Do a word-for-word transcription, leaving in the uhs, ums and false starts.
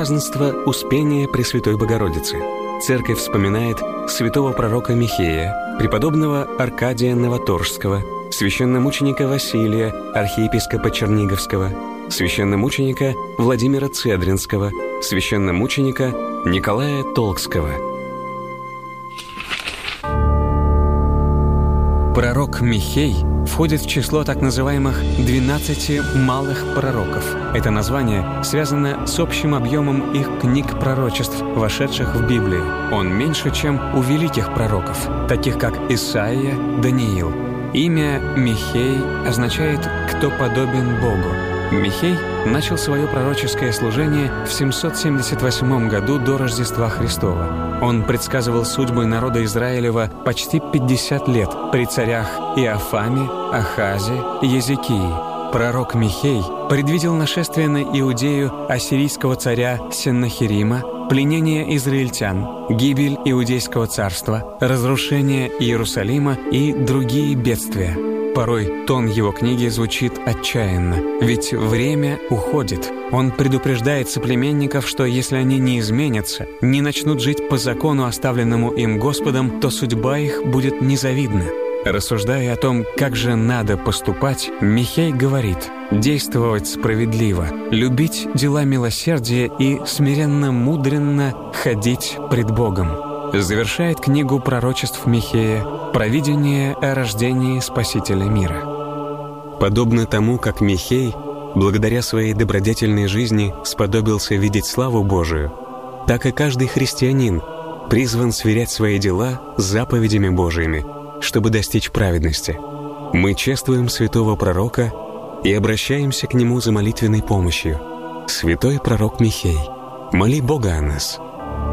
празднество Успения Пресвятой Богородицы. Церковь вспоминает святого пророка Михея, преподобного Аркадия Новоторжского, священномученика Василия, архиепископа Черниговского, священномученика Владимира Цедринского, священномученика Николая Толкского. Пророк Михей входит в число так называемых «двенадцати малых пророков». Это название связано с общим объемом их книг-пророчеств, вошедших в Библию. Он меньше, чем у великих пророков, таких как Исаия, Даниил. Имя Михей означает «кто подобен Богу». Михей начал свое пророческое служение в семьсот семьдесят восьмом году до Рождества Христова. Он предсказывал судьбы народа Израилева почти пятьдесят лет при царях Иофаме, Ахазе, Езекии. Пророк Михей предвидел нашествие на Иудею ассирийского царя Сеннахерима, пленение израильтян, гибель Иудейского царства, разрушение Иерусалима и другие бедствия. Порой тон его книги звучит отчаянно, ведь время уходит. Он предупреждает соплеменников, что если они не изменятся, не начнут жить по закону, оставленному им Господом, то судьба их будет незавидна. Рассуждая о том, как же надо поступать, Михей говорит: действовать справедливо, любить дела милосердия и смиренно-мудренно ходить пред Богом. Завершает книгу пророчеств Михея «Провидение о рождении Спасителя мира». Подобно тому, как Михей, благодаря своей добродетельной жизни, сподобился видеть славу Божию, так и каждый христианин призван сверять свои дела с заповедями Божиими, чтобы достичь праведности. Мы чествуем святого пророка и обращаемся к нему за молитвенной помощью. Святой пророк Михей, моли Бога о нас.